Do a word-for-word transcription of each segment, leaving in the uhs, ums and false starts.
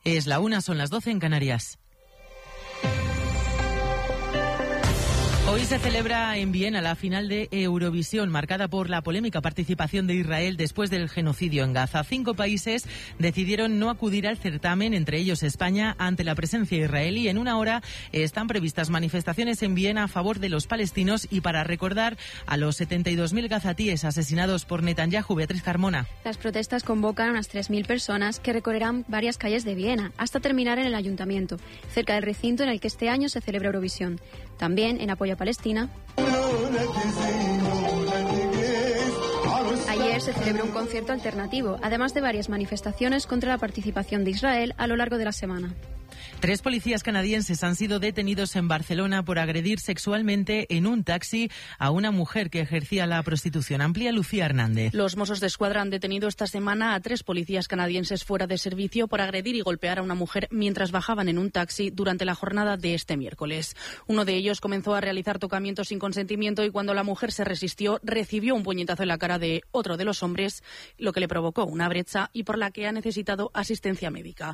Es la una, son las doce en Canarias. Hoy se celebra en Viena la final de Eurovisión, marcada por la polémica participación de Israel después del genocidio en Gaza. Cinco países decidieron no acudir al certamen, entre ellos España, ante la presencia israelí. En una hora están previstas manifestaciones en Viena a favor de los palestinos y para recordar a los setenta y dos mil gazatíes asesinados por Netanyahu. Beatriz Carmona. Las protestas convocan a unas tres mil personas que recorrerán varias calles de Viena hasta terminar en el ayuntamiento, cerca del recinto en el que este año se celebra Eurovisión. También en apoyo a Palestina. Ayer se celebró un concierto alternativo, además de varias manifestaciones contra la participación de Israel a lo largo de la semana. Tres policías canadienses han sido detenidos en Barcelona por agredir sexualmente en un taxi a una mujer que ejercía la prostitución. Amplía Lucía Hernández. Los Mossos d'Esquadra han detenido esta semana a tres policías canadienses fuera de servicio por agredir y golpear a una mujer mientras bajaban en un taxi durante la jornada de este miércoles. Uno de ellos comenzó a realizar tocamientos sin consentimiento y cuando la mujer se resistió recibió un puñetazo en la cara de otro de los hombres, lo que le provocó una brecha y por la que ha necesitado asistencia médica.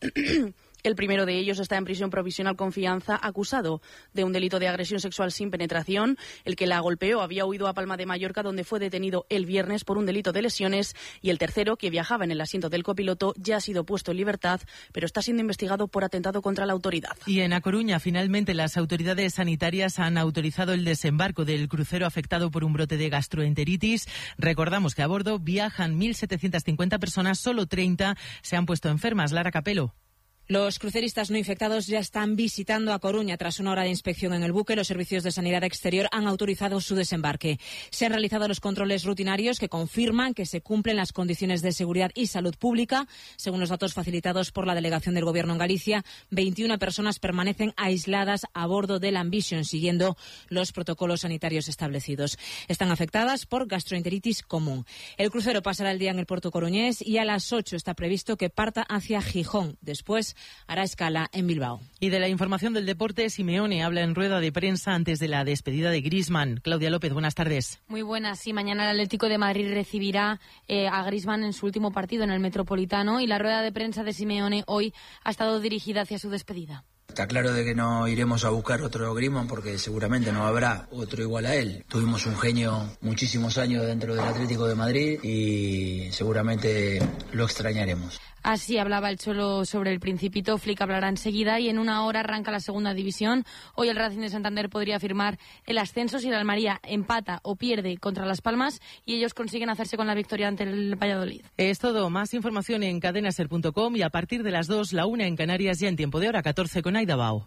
El primero de ellos está en prisión provisional con fianza, acusado de un delito de agresión sexual sin penetración. El que la golpeó había huido a Palma de Mallorca, donde fue detenido el viernes por un delito de lesiones. Y el tercero, que viajaba en el asiento del copiloto, ya ha sido puesto en libertad, pero está siendo investigado por atentado contra la autoridad. Y en A Coruña, finalmente, las autoridades sanitarias han autorizado el desembarco del crucero afectado por un brote de gastroenteritis. Recordamos que a bordo viajan mil setecientas cincuenta personas, solo treinta se han puesto enfermas. Lara Capelo. Los cruceristas no infectados ya están visitando A Coruña. Tras una hora de inspección en el buque, los servicios de sanidad exterior han autorizado su desembarque. Se han realizado los controles rutinarios que confirman que se cumplen las condiciones de seguridad y salud pública. Según los datos facilitados por la delegación del Gobierno en Galicia, veintiuna personas permanecen aisladas a bordo del Ambition, siguiendo los protocolos sanitarios establecidos. Están afectadas por gastroenteritis común. El crucero pasará el día en el puerto coruñés y a las ocho está previsto que parta hacia Gijón. Después hará escala en Bilbao. Y de la información del deporte, Simeone habla en rueda de prensa antes de la despedida de Griezmann. Claudia López, buenas tardes. Muy buenas. Sí, mañana el Atlético de Madrid recibirá eh, a Griezmann en su último partido en el Metropolitano y la rueda de prensa de Simeone hoy ha estado dirigida hacia su despedida. Está claro de que no iremos a buscar otro Griezmann porque seguramente no habrá otro igual a él. Tuvimos un genio muchísimos años dentro del Atlético de Madrid y seguramente lo extrañaremos. Así hablaba el Cholo sobre el Principito. Flick hablará enseguida y en una hora arranca la segunda división. Hoy el Racing de Santander podría firmar el ascenso si el Almería empata o pierde contra Las Palmas y ellos consiguen hacerse con la victoria ante el Valladolid. Es todo. Más información en cadenaser punto com y a partir de las dos, la una en Canarias, ya en tiempo de hora catorce con Aida Bao.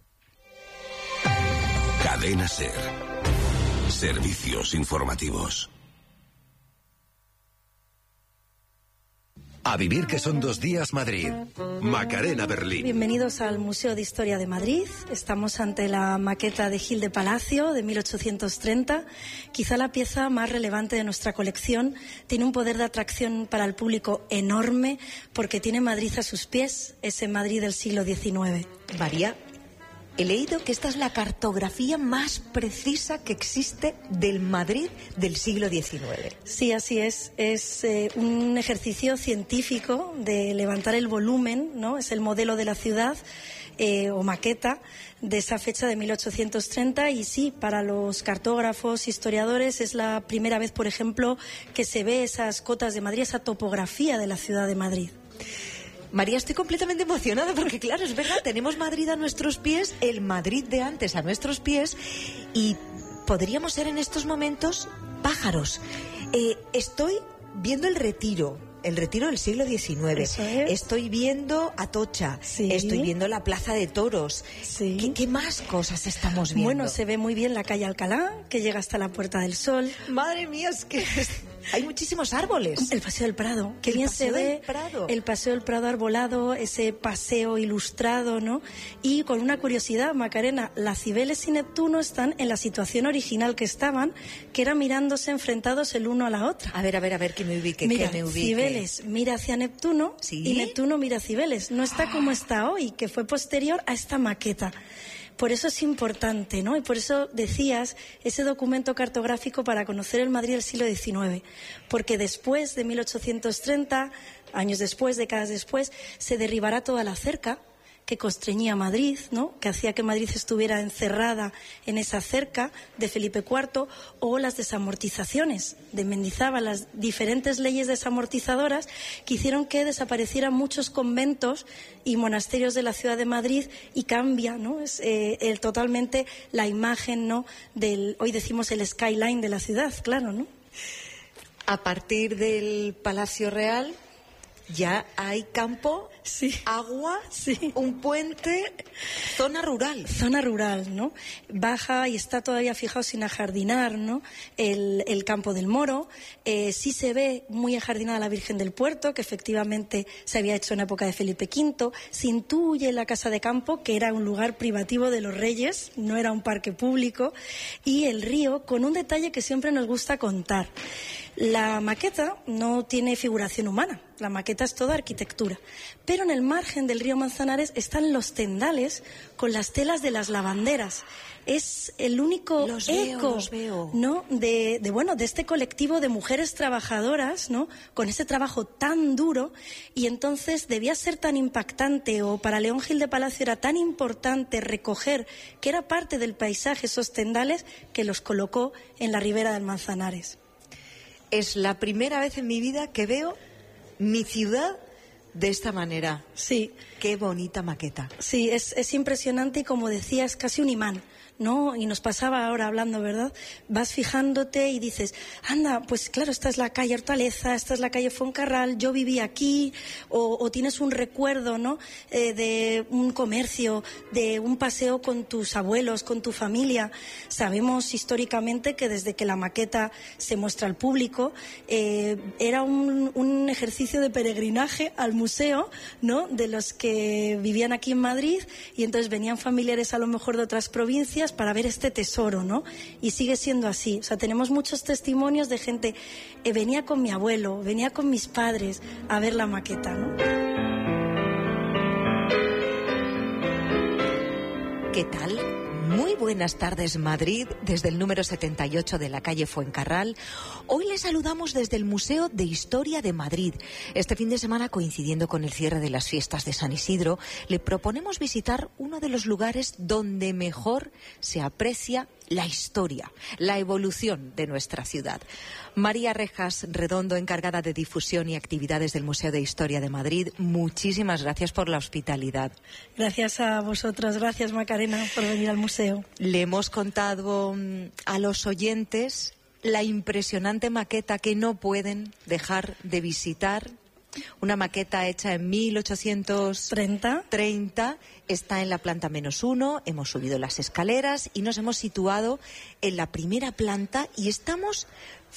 Cadena Ser. Servicios informativos. A vivir que son dos días Madrid. Macarena Berlín. Bienvenidos al Museo de Historia de Madrid. Estamos ante la maqueta de Gil de Palacio de mil ochocientos treinta. Quizá la pieza más relevante de nuestra colección. Tiene un poder de atracción para el público enorme porque tiene Madrid a sus pies, ese Madrid del siglo diecinueve. María, he leído que esta es la cartografía más precisa que existe del Madrid del siglo diecinueve. Sí, así es. Es eh, un ejercicio científico de levantar el volumen, ¿no? Es el modelo de la ciudad eh, o maqueta de esa fecha de mil ochocientos treinta y sí, para los cartógrafos, historiadores, es la primera vez, por ejemplo, que se ve esas cotas de Madrid, esa topografía de la ciudad de Madrid. María, estoy completamente emocionada porque, claro, es verdad, tenemos Madrid a nuestros pies, el Madrid de antes a nuestros pies y podríamos ser en estos momentos pájaros. Eh, estoy viendo el Retiro, el Retiro del siglo diecinueve. Eso es. Estoy viendo Atocha, sí. Estoy viendo la Plaza de Toros. Sí. ¿Qué, ¿Qué más cosas estamos viendo? Bueno, se ve muy bien la calle Alcalá, que llega hasta la Puerta del Sol. Madre mía, es que hay muchísimos árboles. El Paseo del Prado, que el bien paseo se ve. Del Prado. El Paseo del Prado arbolado, ese paseo ilustrado, ¿no? Y con una curiosidad, Macarena, las Cibeles y Neptuno están en la situación original que estaban, que era mirándose enfrentados el uno a la otra. A ver, a ver, a ver, que me ubique, mira, que me ubique. Cibeles mira hacia Neptuno, ¿sí? Y Neptuno mira a Cibeles. No está como está hoy, que fue posterior a esta maqueta. Por eso es importante, ¿no? Y por eso decías ese documento cartográfico para conocer el Madrid del siglo diecinueve. Porque después de mil ochocientos treinta años después, décadas después, se derribará toda la cerca que constreñía Madrid, ¿no?, que hacía que Madrid estuviera encerrada en esa cerca de Felipe cuarto, o las desamortizaciones de Mendizábal, las diferentes leyes desamortizadoras que hicieron que desaparecieran muchos conventos y monasterios de la ciudad de Madrid, y cambia, ¿no?, es eh, el, totalmente la imagen, ¿no?, del, hoy decimos el skyline de la ciudad, claro, ¿no? A partir del Palacio Real ya hay campo, sí, agua, sí, un puente, zona rural. Zona rural, ¿no? Baja y está todavía, fijaos, sin ajardinar, ¿no?, el, el campo del Moro. Eh, sí se ve muy ajardinada la Virgen del Puerto, que efectivamente se había hecho en época de Felipe quinto. Se intuye la Casa de Campo, que era un lugar privativo de los reyes, no era un parque público. Y el río, con un detalle que siempre nos gusta contar. La maqueta no tiene figuración humana, la maqueta es toda arquitectura, pero en el margen del río Manzanares están los tendales con las telas de las lavanderas. Es el único los veo, eco, los veo. ¿no?, de, de bueno, de este colectivo de mujeres trabajadoras, ¿no?, con ese trabajo tan duro, y entonces debía ser tan impactante, o para León Gil de Palacio era tan importante recoger que era parte del paisaje esos tendales, que los colocó en la ribera del Manzanares. Es la primera vez en mi vida que veo mi ciudad de esta manera. Sí. Qué bonita maqueta. Sí, es, es impresionante, y como decía, es casi un imán, ¿no? Y nos pasaba ahora hablando, ¿verdad? Vas fijándote y dices, anda, pues claro, esta es la calle Hortaleza, esta es la calle Fuencarral, yo viví aquí, o, o tienes un recuerdo, ¿no?, eh, de un comercio, de un paseo con tus abuelos, con tu familia. Sabemos históricamente que desde que la maqueta se muestra al público, eh, era un, un ejercicio de peregrinaje al museo, ¿no?, de los que vivían aquí en Madrid, y entonces venían familiares a lo mejor de otras provincias para ver este tesoro, ¿no? Y sigue siendo así. O sea, tenemos muchos testimonios de gente, eh, venía con mi abuelo, venía con mis padres a ver la maqueta, ¿no? ¿Qué tal? Muy buenas tardes, Madrid, desde el número setenta y ocho de la calle Fuencarral. Hoy les saludamos desde el Museo de Historia de Madrid. Este fin de semana, coincidiendo con el cierre de las fiestas de San Isidro, le proponemos visitar uno de los lugares donde mejor se aprecia la historia, la evolución de nuestra ciudad. María Rejas Redondo, encargada de difusión y actividades del Museo de Historia de Madrid, muchísimas gracias por la hospitalidad. Gracias a vosotras, gracias Macarena por venir al museo. Le hemos contado a los oyentes la impresionante maqueta que no pueden dejar de visitar. Una maqueta hecha en mil ochocientos treinta, está en la planta menos uno, hemos subido las escaleras y nos hemos situado en la primera planta, y estamos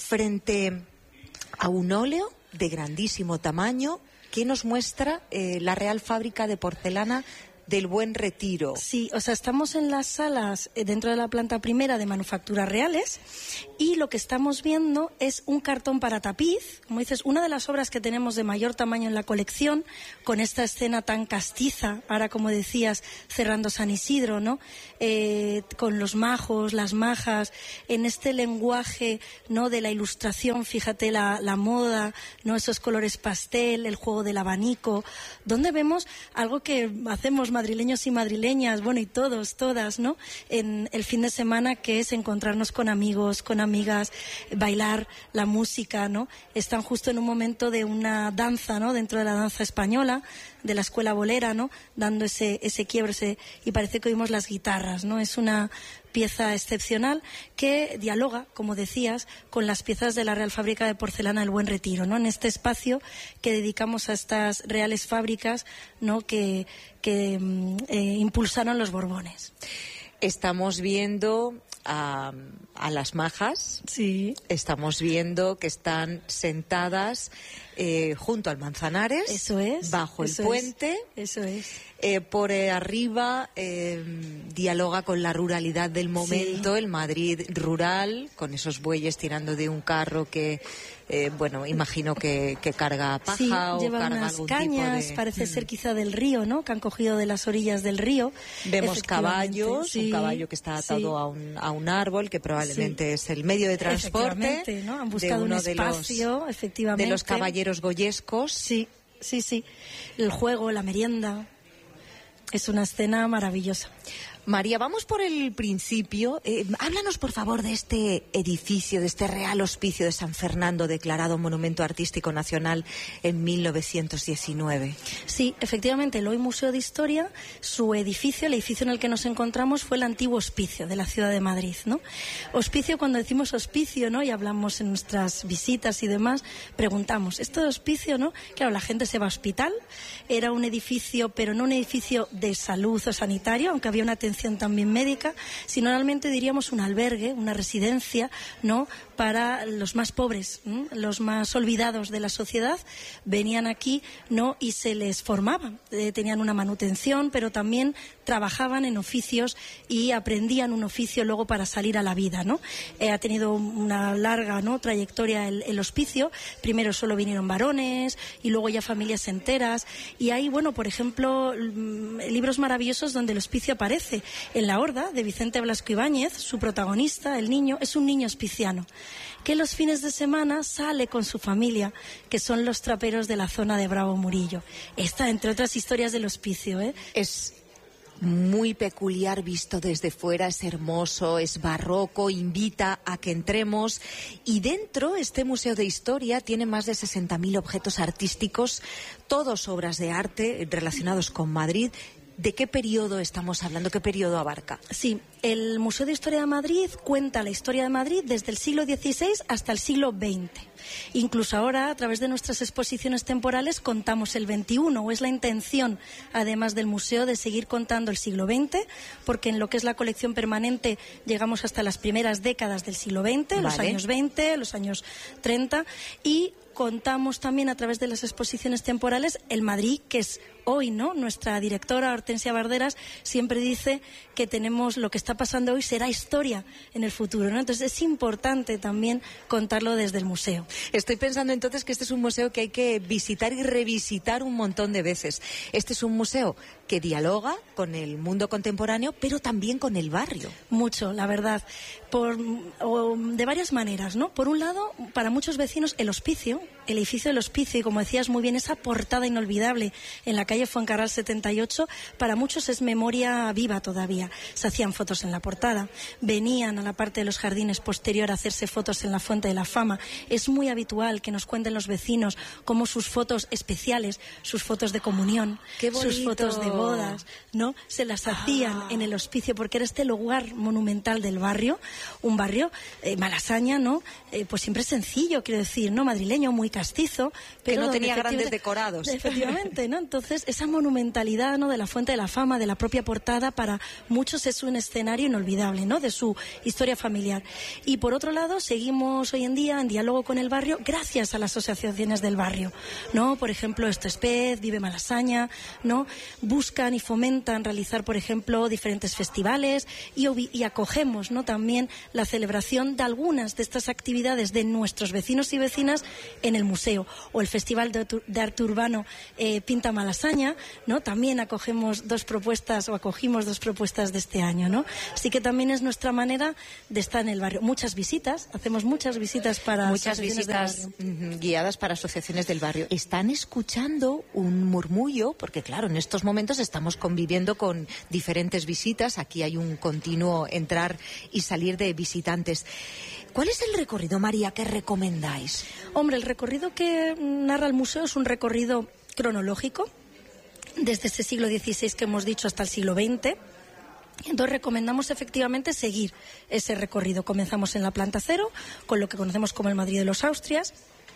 frente a un óleo de grandísimo tamaño que nos muestra eh, la Real Fábrica de Porcelana del Buen Retiro. Sí, o sea, estamos en las salas eh, dentro de la planta primera de manufacturas reales, y lo que estamos viendo es un cartón para tapiz, como dices, una de las obras que tenemos de mayor tamaño en la colección, con esta escena tan castiza, ahora como decías, cerrando San Isidro, ¿no? Eh, con los majos, las majas, en este lenguaje, ¿no?, de la ilustración, fíjate la, la moda, ¿no?, esos colores pastel, el juego del abanico, donde vemos algo que hacemos madrileños y madrileñas, bueno, y todos, todas, ¿no?, en el fin de semana, que es encontrarnos con amigos, con amigas, bailar la música, ¿no? Están justo en un momento de una danza, ¿no?, dentro de la danza española, de la escuela bolera, ¿no?, dando ese, ese quiebre, ese, y parece que oímos las guitarras, ¿no? Es una pieza excepcional que dialoga, como decías, con las piezas de la Real Fábrica de Porcelana del Buen Retiro, ¿no?, en este espacio que dedicamos a estas reales fábricas, ¿no?, que, que eh, impulsaron los Borbones. Estamos viendo a, a las majas. Sí. Estamos viendo que están sentadas eh, junto al Manzanares. Eso es. Bajo eso el puente. Es, eso es. Eh, por eh, arriba eh, dialoga con la ruralidad del momento, sí. El Madrid rural, con esos bueyes tirando de un carro que, eh, bueno, imagino que, que carga paja, sí, o lleva carga unas algún cañas, tipo de... parece ser quizá del río, ¿no?, que han cogido de las orillas del río. Vemos caballos, sí, un caballo que está atado sí. a, un, a un árbol, que probablemente sí. es el medio de transporte, ¿no? Han buscado de uno un espacio, de los, efectivamente. de los caballeros goyescos. Sí. sí, sí. El juego, la merienda. Es una escena maravillosa. María, vamos por el principio. Eh, háblanos, por favor, de este edificio, de este Real Hospicio de San Fernando, declarado Monumento Artístico Nacional en mil novecientos diecinueve. Sí, efectivamente, el hoy Museo de Historia, su edificio, el edificio en el que nos encontramos, fue el antiguo hospicio de la ciudad de Madrid, ¿no? Hospicio, cuando decimos hospicio, ¿no?, y hablamos en nuestras visitas y demás, preguntamos, ¿esto de hospicio, no? Claro, la gente se va a hospital, era un edificio, pero no un edificio de salud o sanitario, aunque había una atención también médica, sino realmente diríamos un albergue, una residencia, ¿no?, para los más pobres, ¿no?, los más olvidados de la sociedad, venían aquí, ¿no?, y se les formaba, eh, tenían una manutención, pero también trabajaban en oficios y aprendían un oficio luego para salir a la vida, ¿no? Eh, ha tenido una larga, ¿no?, trayectoria el, el hospicio. Primero solo vinieron varones y luego ya familias enteras, y hay, bueno, por ejemplo, libros maravillosos donde el hospicio aparece. En La Horda, de Vicente Blasco Ibáñez, su protagonista, el niño, es un niño hospiciano que los fines de semana sale con su familia, que son los traperos de la zona de Bravo Murillo. Esta, entre otras historias del hospicio, ¿eh? Es muy peculiar visto desde fuera, es hermoso, es barroco, invita a que entremos, y dentro este Museo de Historia tiene más de sesenta mil objetos artísticos, todos obras de arte relacionados con Madrid. ¿De qué periodo estamos hablando? ¿Qué periodo abarca? Sí, el Museo de Historia de Madrid cuenta la historia de Madrid desde el siglo dieciséis hasta el siglo veinte. Incluso ahora, a través de nuestras exposiciones temporales, contamos el veintiuno, o es la intención, además del museo, de seguir contando el siglo veinte, porque en lo que es la colección permanente llegamos hasta las primeras décadas del siglo veinte, vale, los años veinte, los años treinta, y contamos también a través de las exposiciones temporales el Madrid, que es hoy, ¿no? Nuestra directora Hortensia Barderas siempre dice que tenemos lo que está pasando hoy será historia en el futuro, ¿no? Entonces es importante también contarlo desde el museo. Estoy pensando entonces que este es un museo que hay que visitar y revisitar un montón de veces. Este es un museo que dialoga con el mundo contemporáneo, pero también con el barrio. Mucho, la verdad, por o, de varias maneras, ¿no? Por un lado, para muchos vecinos, el hospicio, el edificio del hospicio, y como decías muy bien, esa portada inolvidable en la calle Fuencarral setenta y ocho, para muchos es memoria viva todavía. Se hacían fotos en la portada, venían a la parte de los jardines posterior a hacerse fotos en la Fuente de la Fama. Es muy habitual que nos cuenten los vecinos cómo sus fotos especiales, sus fotos de comunión, sus fotos de bodas, ¿no?, se las hacían ah. en el hospicio, porque era este lugar monumental del barrio, un barrio, eh, Malasaña, ¿no?, eh, pues siempre sencillo, quiero decir, ¿no?, madrileño, muy castizo, pero que no tenía grandes decorados. Efectivamente, ¿no? Entonces, esa monumentalidad, ¿no?, de la Fuente de la Fama, de la propia portada, para muchos es un escenario inolvidable, ¿no?, de su historia familiar. Y por otro lado, seguimos hoy en día en diálogo con el barrio gracias a las asociaciones del barrio, ¿no? Por ejemplo, Esto es Pez, Vive Malasaña, ¿no? Buscan y fomentan realizar, por ejemplo, diferentes festivales y, y acogemos, ¿no?, también la celebración de algunas de estas actividades de nuestros vecinos y vecinas en el museo. O el Festival de, de Arte Urbano eh, Pinta Malasaña, ¿no? También acogemos dos propuestas o acogimos dos propuestas de este año, ¿no? Así que también es nuestra manera de estar en el barrio. Muchas visitas, hacemos muchas visitas para muchas visitas guiadas para asociaciones del barrio. Están escuchando un murmullo, porque claro, en estos momentos estamos conviviendo con diferentes visitas. Aquí hay un continuo entrar y salir de visitantes. ¿Cuál es el recorrido, María, que recomendáis? Hombre, el recorrido que narra el museo es un recorrido cronológico, desde ese siglo dieciséis que hemos dicho hasta el siglo veinte. Entonces recomendamos efectivamente seguir ese recorrido. Comenzamos en la planta cero, con lo que conocemos como el Madrid de los Austrias.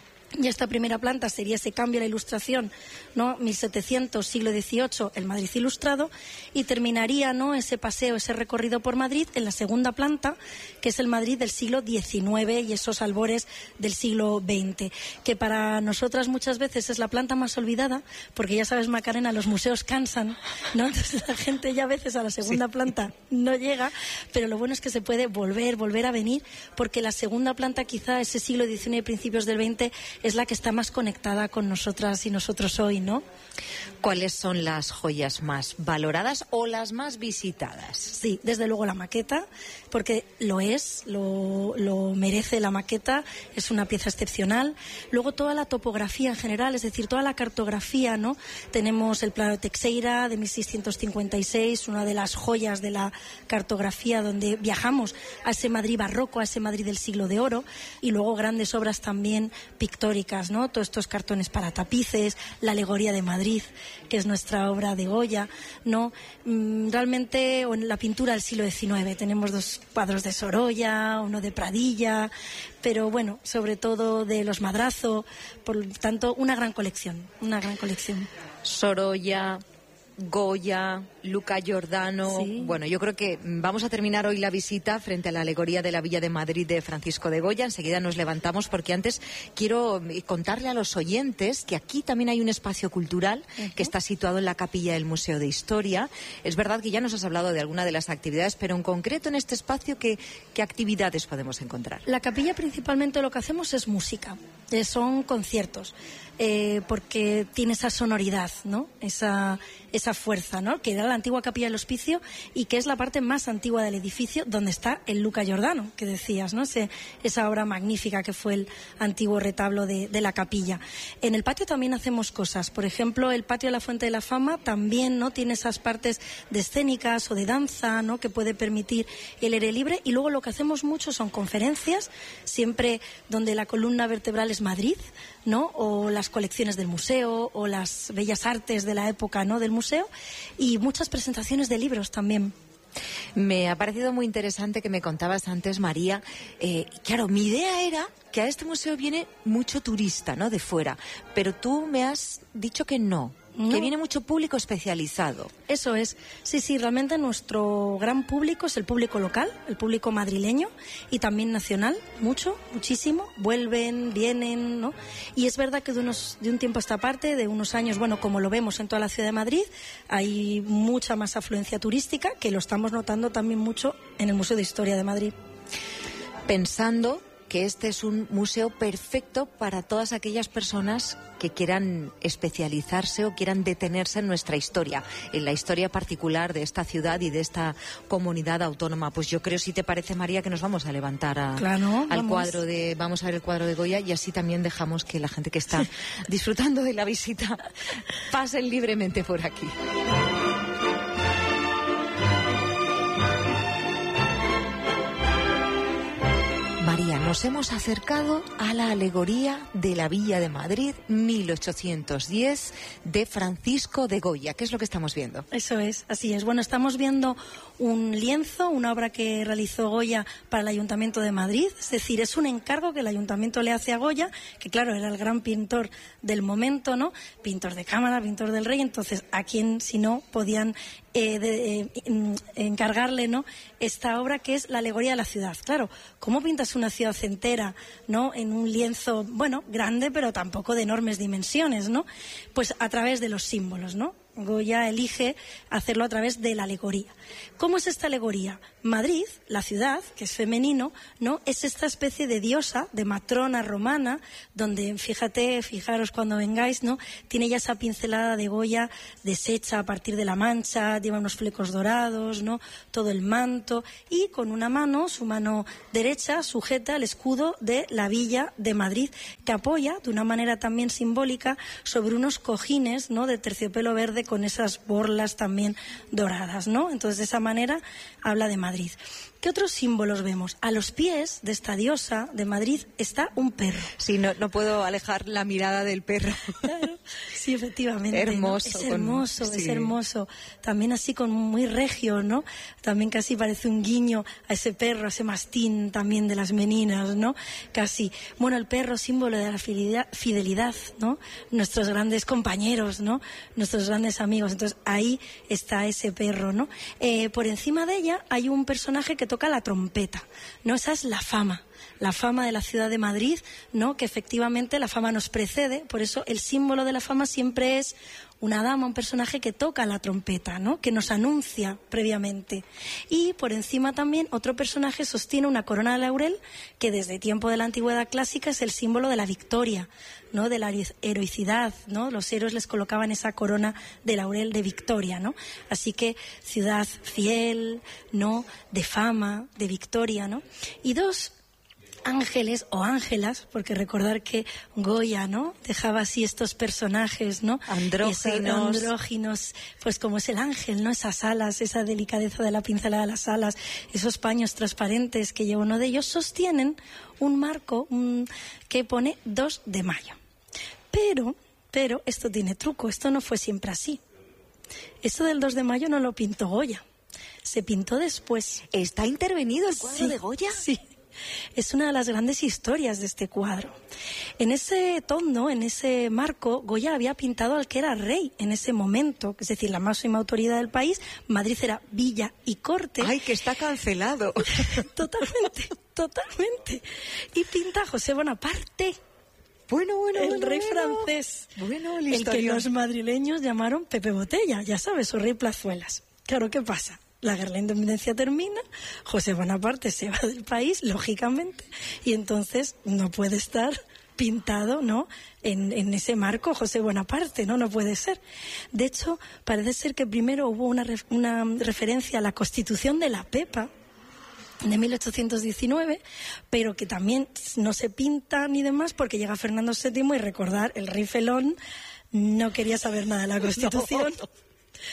Y esta primera planta sería ese cambio a la Ilustración, ¿no? mil setecientos, siglo dieciocho, el Madrid ilustrado, y terminaría, ¿no?, ese paseo, ese recorrido por Madrid en la segunda planta, que es el Madrid del siglo diecinueve y esos albores del siglo veinte, que para nosotras muchas veces es la planta más olvidada, porque ya sabes, Macarena, los museos cansan, ¿no? Entonces la gente ya a veces a la segunda sí. planta no llega, pero lo bueno es que se puede volver, volver a venir, porque la segunda planta, quizá ese siglo diecinueve y principios del veinte, es la que está más conectada con nosotras y nosotros hoy, ¿no? ¿Cuáles son las joyas más valoradas o las más visitadas? Sí, desde luego la maqueta, porque lo es, lo, lo merece la maqueta, es una pieza excepcional. Luego toda la topografía en general, es decir, toda la cartografía, ¿no? Tenemos el plano de Teixeira de mil seiscientos cincuenta y seis, una de las joyas de la cartografía, donde viajamos a ese Madrid barroco, a ese Madrid del siglo de oro, y luego grandes obras también pictóricas, ¿no? Todos estos cartones para tapices, la alegoría de Madrid, que es nuestra obra de Goya, ¿no? Realmente, o en la pintura del siglo diecinueve, tenemos dos cuadros de Sorolla, uno de Pradilla, pero bueno, sobre todo de los Madrazo, por lo tanto, una gran colección, una gran colección. Sorolla, Goya, Luca Giordano. Sí. Bueno, yo creo que vamos a terminar hoy la visita frente a la alegoría de la Villa de Madrid de Francisco de Goya. Enseguida nos levantamos, porque antes quiero contarle a los oyentes que aquí también hay un espacio cultural uh-huh. que está situado en la capilla del Museo de Historia. Es verdad que ya nos has hablado de alguna de las actividades, pero en concreto en este espacio, ¿qué, qué actividades podemos encontrar? La capilla principalmente lo que hacemos es música, eh, son conciertos. Eh, porque tiene esa sonoridad, ¿no? Esa, esa fuerza, ¿no? Que era la antigua capilla del Hospicio y que es la parte más antigua del edificio, donde está el Luca Giordano, que decías, ¿no? Ese, esa obra magnífica que fue el antiguo retablo de, de la capilla. En el patio también hacemos cosas. Por ejemplo, el patio de la Fuente de la Fama también, ¿no? Tiene esas partes de escénicas o de danza, ¿no? Que puede permitir el aire libre. Y luego lo que hacemos mucho son conferencias, siempre donde la columna vertebral es Madrid, ¿no? O las colecciones del museo o las bellas artes de la época, ¿no? Del museo, y muchas presentaciones de libros también. Me ha parecido muy interesante que me contabas antes, María. Eh, claro, mi idea era que a este museo viene mucho turista, ¿no? De fuera, pero tú me has dicho que no. No. Que viene mucho público especializado. Eso es. Sí, sí, realmente nuestro gran público es el público local, el público madrileño y también nacional, mucho, muchísimo. Vuelven, vienen, ¿no? Y es verdad que de, unos, de un tiempo a esta parte, de unos años, bueno, como lo vemos en toda la ciudad de Madrid, hay mucha más afluencia turística, que lo estamos notando también mucho en el Museo de Historia de Madrid. Pensando que este es un museo perfecto para todas aquellas personas que quieran especializarse o quieran detenerse en nuestra historia, en la historia particular de esta ciudad y de esta comunidad autónoma. Pues yo creo, si te parece, María, que nos vamos a levantar a, claro, al vamos. cuadro de, vamos a ver el cuadro de Goya, y así también dejamos que la gente que está disfrutando de la visita pasen libremente por aquí. María, nos hemos acercado a la alegoría de la Villa de Madrid mil ochocientos diez de Francisco de Goya. ¿Qué es lo que estamos viendo? Eso es, así es. Bueno, estamos viendo un lienzo, una obra que realizó Goya para el Ayuntamiento de Madrid. Es decir, es un encargo que el Ayuntamiento le hace a Goya, que claro, era el gran pintor del momento, ¿no? Pintor de cámara, pintor del rey. Entonces, ¿a quién, si no, podían Eh, de, eh, encargarle, ¿no?, esta obra, que es la alegoría de la ciudad? Claro, ¿cómo pintas una ciudad entera, ¿no?, en un lienzo, bueno, grande, pero tampoco de enormes dimensiones, ¿no? Pues a través de los símbolos, ¿no? Goya elige hacerlo a través de la alegoría. ¿Cómo es esta alegoría? Madrid, la ciudad, que es femenino, ¿no?, es esta especie de diosa, de matrona romana, donde, fíjate, fijaros cuando vengáis, ¿no?, tiene ya esa pincelada de Goya deshecha a partir de la mancha, lleva unos flecos dorados, ¿no?, todo el manto, y con una mano, su mano derecha, sujeta el escudo de la Villa de Madrid, que apoya de una manera también simbólica sobre unos cojines, ¿no?, de terciopelo verde con esas borlas también doradas, ¿no? Entonces, de esa manera habla de Madrid. ¿Qué otros símbolos vemos? A los pies de esta diosa de Madrid está un perro. Sí, no, no puedo alejar la mirada del perro. Claro, sí, efectivamente. Hermoso. ¿no? Es hermoso, con... es sí. hermoso. También así con muy regio, ¿no? También casi parece un guiño a ese perro, a ese mastín también de las meninas, ¿no? Casi. Bueno, el perro, símbolo de la fidelidad, fidelidad, ¿no? Nuestros grandes compañeros, ¿no? Nuestros grandes amigos. Entonces, ahí está ese perro, ¿no? Eh, por encima de ella hay un personaje que toca la trompeta, ¿no? Esa es la fama, la fama de la ciudad de Madrid, ¿no? Que efectivamente la fama nos precede, por eso el símbolo de la fama siempre es una dama, un personaje que toca la trompeta, ¿no? Que nos anuncia previamente. Y por encima también otro personaje sostiene una corona de laurel que desde tiempo de la antigüedad clásica es el símbolo de la victoria, ¿no? De la heroicidad, ¿no? Los héroes les colocaban esa corona de laurel de victoria, ¿no? Así que ciudad fiel, ¿no? De fama, de victoria, ¿no? Y dos ángeles o ángelas, porque recordar que Goya, ¿no? Dejaba así estos personajes, ¿no? Andróginos. Esos andróginos, pues como es el ángel, ¿no? Esas alas, esa delicadeza de la pincelada de las alas, esos paños transparentes que lleva uno de ellos, sostienen un marco un, que pone dos de mayo. Pero, pero, esto tiene truco, esto no fue siempre así. Esto del dos de mayo no lo pintó Goya, se pintó después. ¿Está intervenido el cuadro Sí, de Goya? Sí. Es una de las grandes historias de este cuadro. En ese tono, en ese marco, Goya había pintado al que era rey en ese momento, es decir, la máxima autoridad del país. Madrid era villa y corte. ¡Ay, que está cancelado! Totalmente, totalmente. Y pinta a José Bonaparte. Bueno, bueno, el bueno, rey bueno. francés. Bueno, el, el que los madrileños llamaron Pepe Botella, ya sabes, o Rey Plazuelas. Claro, ¿qué pasa? La guerra de la independencia termina, José Bonaparte se va del país, lógicamente, y entonces no puede estar pintado, ¿no?, en, en ese marco José Bonaparte, ¿no? No puede ser. De hecho, parece ser que primero hubo una, ref, una referencia a la Constitución de la Pepa, de mil ochocientos diecinueve, pero que también no se pinta ni demás porque llega Fernando séptimo y recordar, el rey felón no quería saber nada de la Constitución. No, no.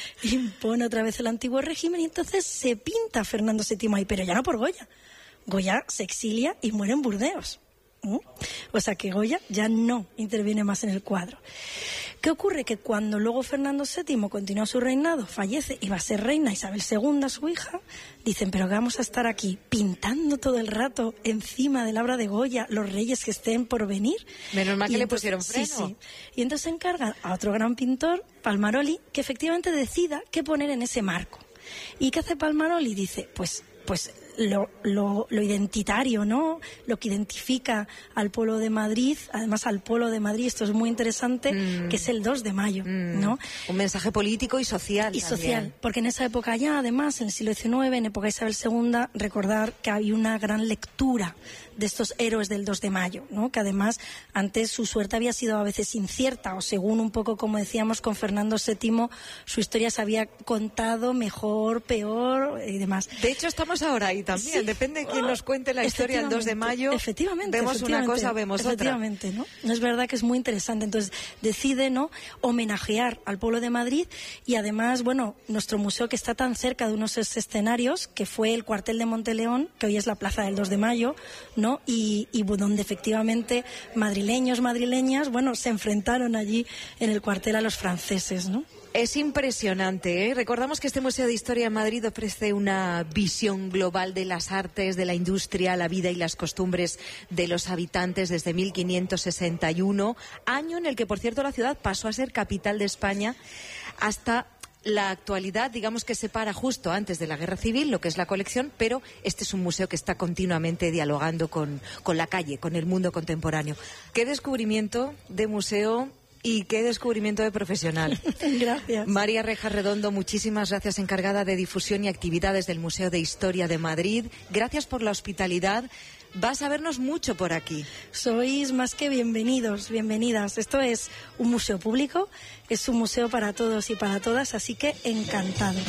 Impone otra vez el antiguo régimen y entonces se pinta Fernando séptimo ahí, pero ya no por Goya. Goya se exilia y muere en Burdeos. ¿Mm? O sea que Goya ya no interviene más en el cuadro. ¿Qué ocurre? Que cuando luego Fernando séptimo continúa su reinado, fallece y va a ser reina Isabel segunda, su hija, dicen, pero que vamos a estar aquí pintando todo el rato encima de la obra de Goya los reyes que estén por venir. Menos mal que y le entonces, pusieron freno. Sí, sí. Y entonces encargan a otro gran pintor, Palmaroli, que efectivamente decida qué poner en ese marco. ¿Y qué hace Palmaroli? Dice, pues, pues Lo, lo, lo identitario, ¿no? Lo que identifica al pueblo de Madrid, además al pueblo de Madrid, esto es muy interesante, mm. que es el dos de mayo, mm. ¿no? Un mensaje político y social. Y también. social, porque en esa época ya, además, en el siglo diecinueve, en época de Isabel segunda, recordar que había una gran lectura de estos héroes del dos de mayo, ¿no? Que además antes su suerte había sido a veces incierta, o según un poco como decíamos con Fernando séptimo, su historia se había contado mejor, peor y demás. De hecho, estamos ahora ahí también, sí. Depende de quién nos cuente la historia el dos de mayo. Efectivamente, vemos efectivamente, una cosa, vemos efectivamente, otra. ¿no? Es verdad que es muy interesante. Entonces decide, ¿no?, homenajear al pueblo de Madrid y además, bueno, nuestro museo que está tan cerca de unos escenarios, que fue el cuartel de Monteleón, que hoy es la plaza del dos de mayo, ¿no? Y, y donde efectivamente madrileños, madrileñas, bueno, se enfrentaron allí en el cuartel a los franceses, ¿no? Es impresionante, ¿eh? Recordamos que este Museo de Historia de Madrid ofrece una visión global de las artes, de la industria, la vida y las costumbres de los habitantes desde mil quinientos sesenta y uno, año en el que, por cierto, la ciudad pasó a ser capital de España, hasta la actualidad, digamos que se para justo antes de la Guerra Civil, lo que es la colección, pero este es un museo que está continuamente dialogando con, con la calle, con el mundo contemporáneo. ¿Qué descubrimiento de museo y qué descubrimiento de profesional? Gracias. María Rejas Redondo, muchísimas gracias, encargada de difusión y actividades del Museo de Historia de Madrid. Gracias por la hospitalidad. Vas a vernos mucho por aquí. Sois más que bienvenidos, bienvenidas. Esto es un museo público, es un museo para todos y para todas, así que encantado.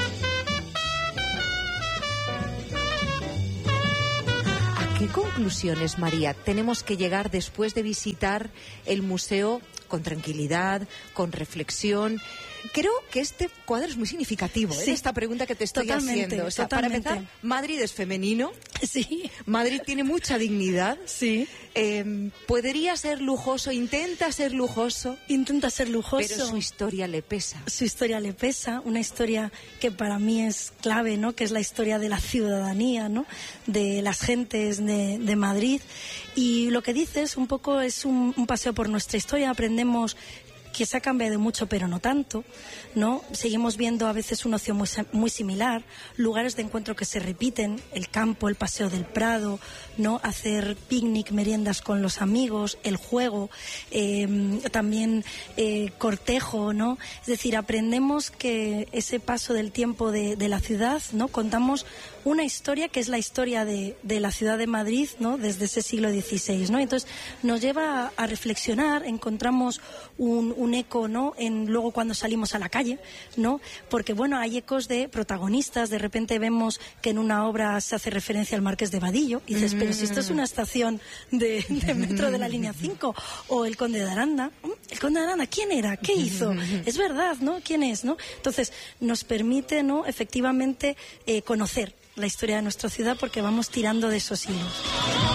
¿A qué conclusiones, María, tenemos que llegar después de visitar el museo con tranquilidad, con reflexión? Creo que este cuadro es muy significativo, ¿eh? Sí, esta pregunta que te estoy totalmente, haciendo. O sea, totalmente. Para empezar, Madrid es femenino. Sí. Madrid tiene mucha dignidad. Sí. Eh, podría ser lujoso, intenta ser lujoso. Intenta ser lujoso. Pero su historia le pesa. Su historia le pesa, una historia que para mí es clave, ¿no? Que es la historia de la ciudadanía, ¿no? De las gentes de, de Madrid. Y lo que dices un poco es un, un paseo por nuestra historia. Aprendemos que se ha cambiado mucho, pero no tanto, ¿no? Seguimos viendo a veces un ocio muy, muy similar, lugares de encuentro que se repiten, el campo, el paseo del Prado, ¿no? Hacer picnic, meriendas con los amigos, el juego, eh, también eh, cortejo, ¿no? Es decir, aprendemos que ese paso del tiempo de, de la ciudad, ¿no? Contamos una historia que es la historia de, de la ciudad de Madrid, ¿no? Desde ese siglo dieciséis, ¿no? Entonces nos lleva a, a reflexionar, encontramos un, un eco, ¿no? En luego cuando salimos a la calle, ¿no? Porque bueno, hay ecos de protagonistas, de repente vemos que en una obra se hace referencia al Marqués de Vadillo, y dices, pero si esto es una estación de, de metro de la línea cinco, o el Conde de Aranda, el Conde de Aranda, ¿quién era? ¿Qué hizo? Es verdad, ¿no? ¿Quién es? ¿No? Entonces nos permite, ¿no? Efectivamente eh, conocer la historia de nuestra ciudad porque vamos tirando de esos hilos.